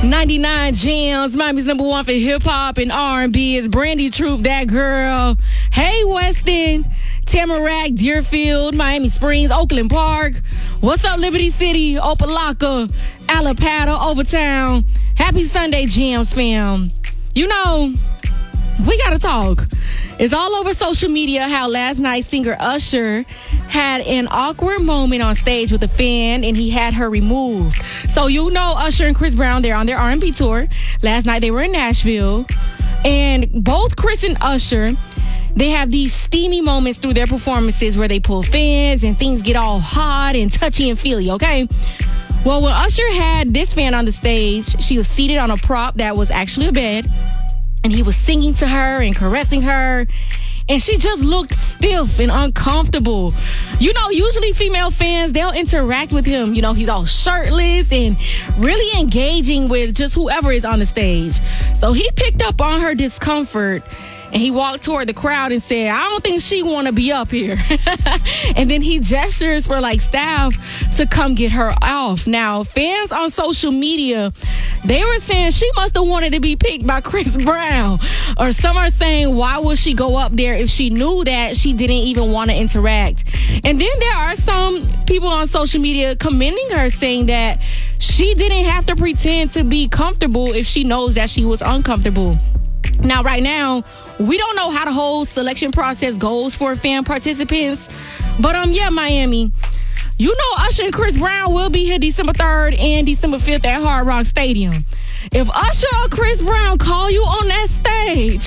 99 Jams, Miami's number one for hip-hop and R&B is Brandy Troop, That Girl. Hey, Weston, Tamarack, Deerfield, Miami Springs, Oakland Park. What's up, Liberty City, Opelika, Alapata, Overtown. Happy Sunday, Jams fam. You know, we gotta talk. It's all over social media how last night singer Usher had an awkward moment on stage with a fan and he had her removed. So you know Usher and Chris Brown, they're on their R&B tour. Last night they were in Nashville. And both Chris and Usher, they have these steamy moments through their performances where they pull fans and things get all hot and touchy and feely, okay? Well, when Usher had this fan on the stage, she was seated on a prop that was actually a bed. And he was singing to her and caressing her. And she just looked stiff and uncomfortable. You know, usually female fans, they'll interact with him. You know, he's all shirtless and really engaging with just whoever is on the stage. So he picked up on her discomfort and he walked toward the crowd and said, I don't think she want to be up here. And then he gestures for like staff to come get her off. Now, fans on social media, they were saying she must have wanted to be picked by Chris Brown. Or some are saying, why would she go up there if she knew that she didn't even want to interact? And then there are some people on social media commending her, saying that she didn't have to pretend to be comfortable if she knows that she was uncomfortable. Now, right now, we don't know how the whole selection process goes for fan participants. But, yeah, Miami, you know Usher and Chris Brown will be here December 3rd and December 5th at Hard Rock Stadium. If Usher or Chris Brown call you on that stage,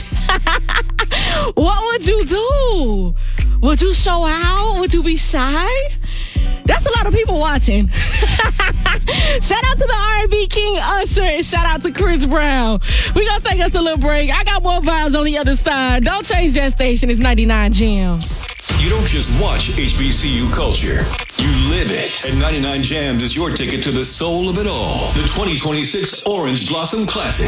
what would you do? Would you show out? Would you be shy? That's a lot of people watching. Shout out to the R&B King Usher and shout out to Chris Brown. We're going to take us a little break. I got more vibes on the other side. Don't change that station. It's 99 Jams. You don't just watch HBCU culture. You live it. And 99 Jams is your ticket to the soul of it all. The 2026 Orange Blossom Classic.